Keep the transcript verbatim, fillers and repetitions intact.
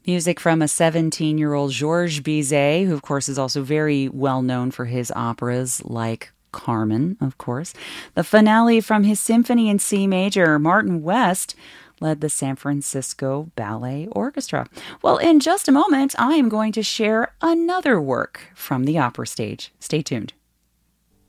Music from a seventeen-year-old Georges Bizet, who of course is also very well known for his operas like Carmen, of course. The finale from his symphony in C major. Martin West led the San Francisco Ballet Orchestra. Well, in just a moment, I am going to share another work from the opera stage. Stay tuned.